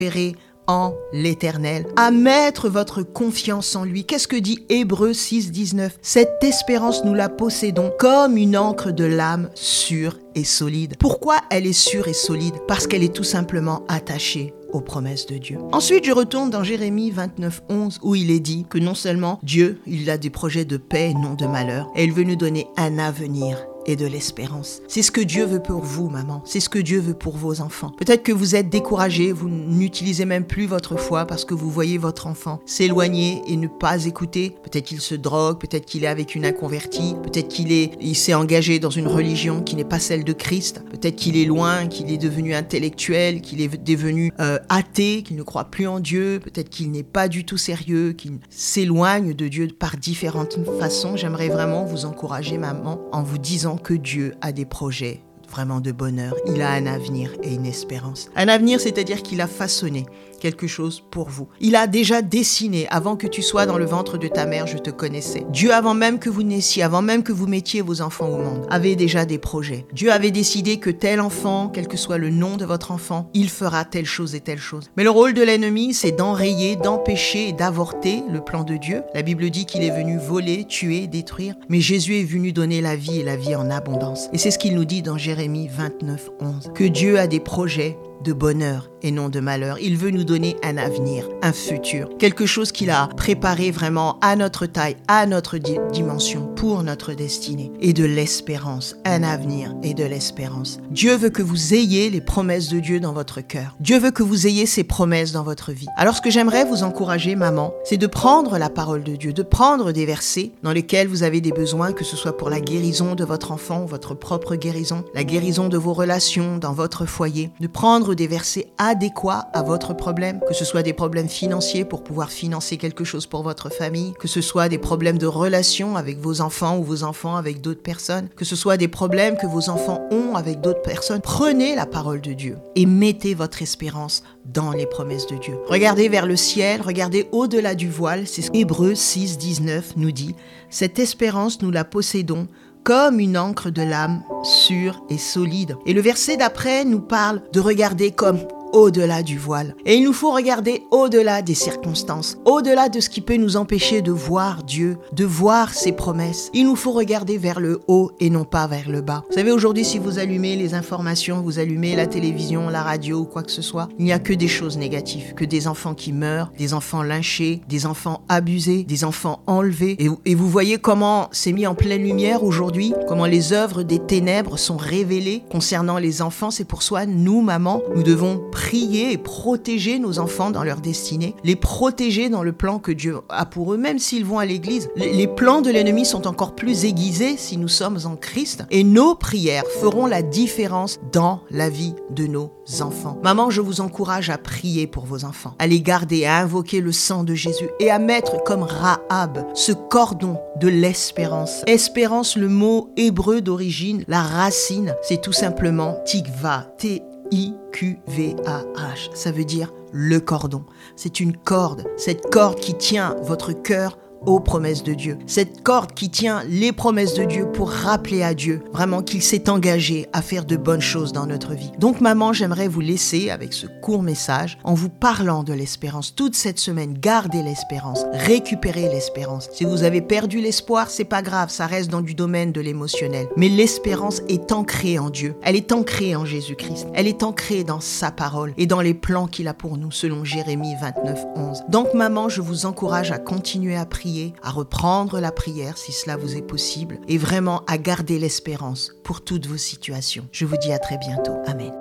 en l'Éternel, à mettre votre confiance en lui. Qu'est-ce que dit Hébreux 6, 19 ? Cette espérance, nous la possédons comme une ancre de l'âme sûre et solide. Pourquoi elle est sûre et solide ? Parce qu'elle est tout simplement attachée aux promesses de Dieu. Ensuite, je retourne dans Jérémie 29, 11, où il est dit que non seulement Dieu, il a des projets de paix et non de malheur, et il veut nous donner un avenir et de l'espérance. C'est ce que Dieu veut pour vous, maman. C'est ce que Dieu veut pour vos enfants. Peut-être que vous êtes découragés, vous n'utilisez même plus votre foi parce que vous voyez votre enfant s'éloigner et ne pas écouter. Peut-être qu'il se drogue, peut-être qu'il est avec une inconvertie, peut-être qu'il s'est engagé dans une religion qui n'est pas celle de Christ. Peut-être qu'il est loin, qu'il est devenu intellectuel, qu'il est devenu athée, qu'il ne croit plus en Dieu. Peut-être qu'il n'est pas du tout sérieux, qu'il s'éloigne de Dieu par différentes façons. J'aimerais vraiment vous encourager, maman, en vous disant que Dieu a des projets vraiment de bonheur. Il a un avenir et une espérance. Un avenir, c'est-à-dire qu'il a façonné quelque chose pour vous. Il a déjà dessiné, avant que tu sois dans le ventre de ta mère, je te connaissais. Dieu, avant même que vous naissiez, avant même que vous mettiez vos enfants au monde, avait déjà des projets. Dieu avait décidé que tel enfant, quel que soit le nom de votre enfant, il fera telle chose et telle chose. Mais le rôle de l'ennemi, c'est d'enrayer, d'empêcher et d'avorter le plan de Dieu. La Bible dit qu'il est venu voler, tuer, détruire, mais Jésus est venu donner la vie et la vie en abondance. Et c'est ce qu'il nous dit dans Jérémie 29, 11, que Dieu a des projets de bonheur et non de malheur. Il veut nous donner un avenir, un futur, quelque chose qu'il a préparé vraiment à notre taille, à notre dimension, pour notre destinée, et de l'espérance, un avenir et de l'espérance. Dieu veut que vous ayez les promesses de Dieu dans votre cœur. Dieu veut que vous ayez ses promesses dans votre vie. Alors ce que j'aimerais vous encourager, maman, c'est de prendre la parole de Dieu, de prendre des versets dans lesquels vous avez des besoins, que ce soit pour la guérison de votre enfant, votre propre guérison, la guérison de vos relations dans votre foyer, de prendre des versets adéquats à votre problème, que ce soit des problèmes financiers pour pouvoir financer quelque chose pour votre famille, que ce soit des problèmes de relation avec vos enfants ou vos enfants avec d'autres personnes, que ce soit des problèmes que vos enfants ont avec d'autres personnes. Prenez la parole de Dieu et mettez votre espérance dans les promesses de Dieu. Regardez vers le ciel, regardez au-delà du voile, c'est ce qu'Hébreux 6, 19 nous dit. Cette espérance, nous la possédons comme une ancre de l'âme sûre et solide. Et le verset d'après nous parle de regarder comme au-delà du voile. Et il nous faut regarder au-delà des circonstances, au-delà de ce qui peut nous empêcher de voir Dieu, de voir ses promesses. Il nous faut regarder vers le haut et non pas vers le bas. Vous savez, aujourd'hui, si vous allumez les informations, vous allumez la télévision, la radio ou quoi que ce soit, il n'y a que des choses négatives, que des enfants qui meurent, des enfants lynchés, des enfants abusés, des enfants enlevés. Et vous voyez comment c'est mis en pleine lumière aujourd'hui, comment les œuvres des ténèbres sont révélées concernant les enfants. C'est pour soi, nous, maman, nous devons prier et protéger nos enfants dans leur destinée, les protéger dans le plan que Dieu a pour eux, même s'ils vont à l'église. Les plans de l'ennemi sont encore plus aiguisés si nous sommes en Christ, et nos prières feront la différence dans la vie de nos enfants. Maman, je vous encourage à prier pour vos enfants, à les garder, à invoquer le sang de Jésus et à mettre comme Rahab ce cordon de l'espérance. Espérance, le mot hébreu d'origine, la racine, c'est tout simplement tikva, T-I-Q-V-A-H. Ça veut dire le cordon. C'est une corde, cette corde qui tient votre cœur aux promesses de Dieu. Cette corde qui tient les promesses de Dieu pour rappeler à Dieu vraiment qu'il s'est engagé à faire de bonnes choses dans notre vie. Donc maman, j'aimerais vous laisser avec ce court message en vous parlant de l'espérance. Toute cette semaine, gardez l'espérance, récupérez l'espérance. Si vous avez perdu l'espoir, c'est pas grave, ça reste dans du domaine de l'émotionnel. Mais l'espérance est ancrée en Dieu. Elle est ancrée en Jésus-Christ. Elle est ancrée dans sa parole et dans les plans qu'il a pour nous, selon Jérémie 29, 11. Donc maman, je vous encourage à continuer à prier, à reprendre la prière si cela vous est possible et vraiment à garder l'espérance pour toutes vos situations. Je vous dis à très bientôt. Amen.